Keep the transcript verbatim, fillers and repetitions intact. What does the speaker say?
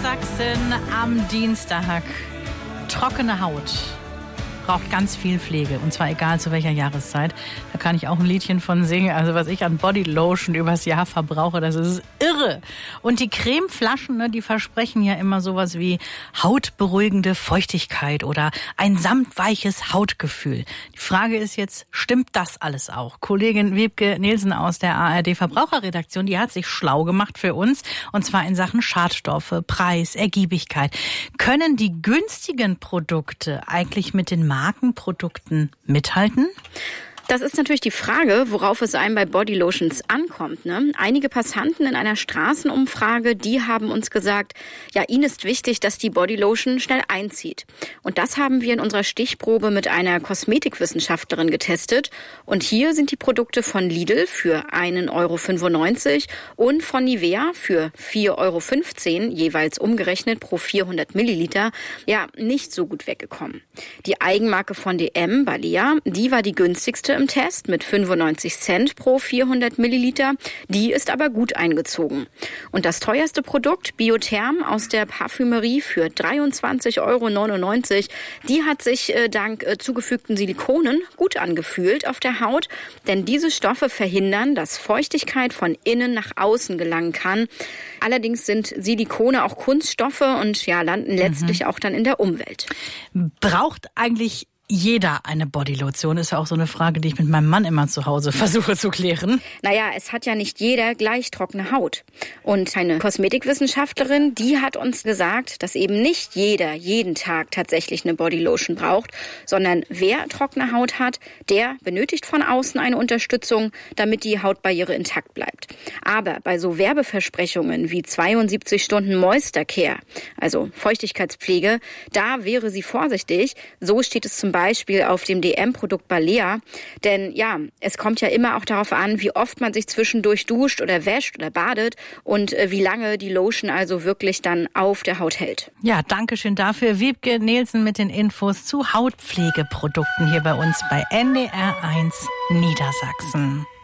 Niedersachsen am Dienstag. Trockene Haut braucht ganz viel Pflege, und zwar egal zu welcher Jahreszeit. Da kann ich auch ein Liedchen von singen. Also was ich an Bodylotion übers Jahr verbrauche, das ist irre. Und die Cremeflaschen, ne, die versprechen ja immer sowas wie hautberuhigende Feuchtigkeit oder ein samtweiches Hautgefühl. Die Frage ist jetzt, stimmt das alles auch? Kollegin Wiebke Nielsen aus der A R D Verbraucherredaktion, die hat sich schlau gemacht für uns, und zwar in Sachen Schadstoffe, Preis, Ergiebigkeit. Können die günstigen Produkte eigentlich mit den Markenprodukten mithalten? Das ist natürlich die Frage, worauf es einem bei Bodylotions ankommt. Ne? Einige Passanten in einer Straßenumfrage, die haben uns gesagt, ja, ihnen ist wichtig, dass die Bodylotion schnell einzieht. Und das haben wir in unserer Stichprobe mit einer Kosmetikwissenschaftlerin getestet. Und hier sind die Produkte von Lidl für ein Euro fünfundneunzig und von Nivea für vier Euro fünfzehn, jeweils umgerechnet pro vierhundert Milliliter, ja, nicht so gut weggekommen. Die Eigenmarke von D M, Balea, die war die günstigste im Test mit fünfundneunzig Cent pro vierhundert Milliliter. Die ist aber gut eingezogen. Und das teuerste Produkt, Biotherm aus der Parfümerie für dreiundzwanzig Euro neunundneunzig, die hat sich äh, dank äh, zugefügten Silikonen gut angefühlt auf der Haut, denn diese Stoffe verhindern, dass Feuchtigkeit von innen nach außen gelangen kann. Allerdings sind Silikone auch Kunststoffe und ja, landen letztlich mhm. auch dann in der Umwelt. Braucht eigentlich jeder eine Bodylotion? Ist ja auch so eine Frage, die ich mit meinem Mann immer zu Hause versuche zu klären. Naja, es hat ja nicht jeder gleich trockene Haut. Und eine Kosmetikwissenschaftlerin, die hat uns gesagt, dass eben nicht jeder jeden Tag tatsächlich eine Bodylotion braucht, sondern wer trockene Haut hat, der benötigt von außen eine Unterstützung, damit die Hautbarriere intakt bleibt. Aber bei so Werbeversprechungen wie zweiundsiebzig Stunden Moisture Care, also Feuchtigkeitspflege, da wäre sie vorsichtig. So steht es zum Beispiel Beispiel auf dem D M-Produkt Balea. Denn ja, es kommt ja immer auch darauf an, wie oft man sich zwischendurch duscht oder wäscht oder badet und äh, wie lange die Lotion also wirklich dann auf der Haut hält. Ja, danke schön dafür. Wiebke Nielsen mit den Infos zu Hautpflegeprodukten hier bei uns bei N D R eins Niedersachsen.